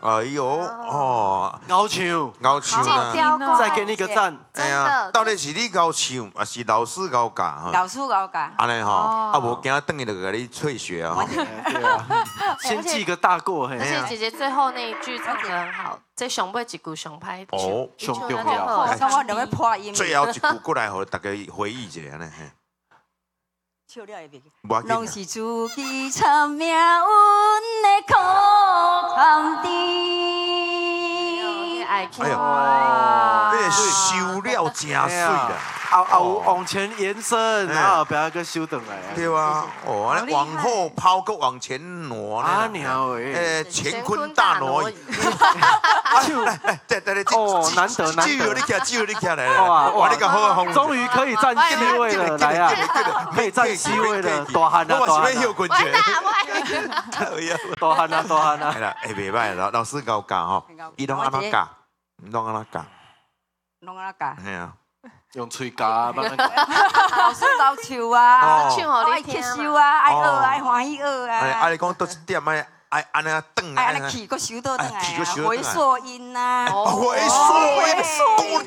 哎呦哦， 高唱， 高唱啊！ 再给你一个赞。 哎呀，到底是你高唱，还是老师高教？ 老师教教。 安尼吼，啊无今仔等于就给你退学啊！ 对啊，先记个大过嘿。 而且姐姐最后那一句唱得很好，这上尾一句上拍哦， 上重要。 我两个破音。 最后一句过来，互大家回忆一下呢。 唱了会袂记。 拢拢是自己参命运的苦含甜。 哎呦， 这个修了真水啦！ 有往前延伸，然后不要个修等来。 对啊，哦，安尼往后抛，搁往前挪啊鸟诶！ 乾坤大挪移。 哦，难得。 只有你起来了。 哇， 你个好， 终于可以占 C 位了，来啊！可以占 C 位了，大汉啊！ 我是要休困者。 大汉啊！ 系啦，哎，袂歹，老师教教吼，伊拢安怎教？拢安怎教？ 拢安怎教？ 系啊。 用嘴教， 老师教唱啊， 唱互你爱吸听收啊，爱学，爱欢喜学啊。 啊，你讲倒一点爱安尼转爱安尼去，搁收倒转来啊， 去搁收倒回溯音啊， 回溯音，